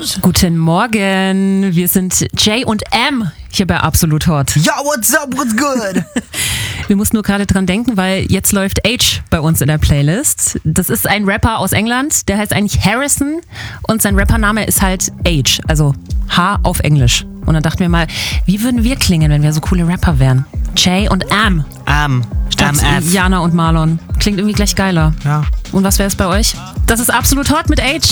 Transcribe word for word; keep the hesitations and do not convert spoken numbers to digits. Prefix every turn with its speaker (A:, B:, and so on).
A: hot?
B: Guten Morgen, wir sind J und M hier bei Absolut Hot.
A: Ja, what's up, what's good?
B: Wir mussten nur gerade dran denken, weil jetzt läuft H bei uns in der Playlist. Das ist ein Rapper aus England, der heißt eigentlich Harrison und sein Rappername ist halt H, also H auf Englisch. Und dann dachten wir mal, wie würden wir klingen, wenn wir so coole Rapper wären? J und M.
A: Am.
B: Statt
A: M F.
B: Jana und Marlon. Klingt irgendwie gleich geiler.
A: Ja.
B: Und was wäre es bei euch? Das ist Absolut Hot mit H.